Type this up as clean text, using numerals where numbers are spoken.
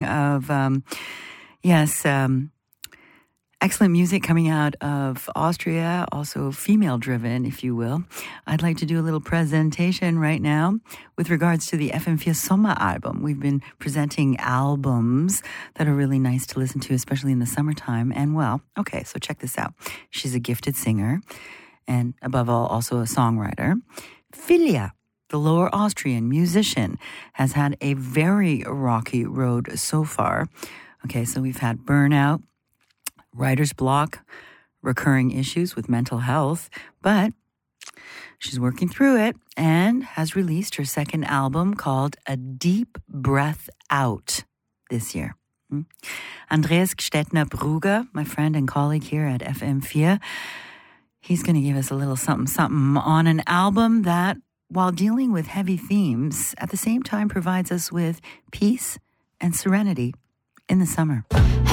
of, excellent music coming out of Austria, also female-driven, if you will. I'd like to do a little presentation right now with regards to the FM4 Sommer album. We've been presenting albums that are really nice to listen to, especially in the summertime. And well, okay, so check this out. She's a gifted singer and above all, also a songwriter. Filia, the Lower Austrian musician, has had a very rocky road so far. Okay, so we've had burnout, writer's block, recurring issues with mental health, but she's working through it and has released her second album called A Deep Breath Out this year. Andreas Gstettner-Brugger, my friend and colleague here at FM4, he's going to give us a little something on an album that, while dealing with heavy themes, at the same time provides us with peace and serenity in the summer.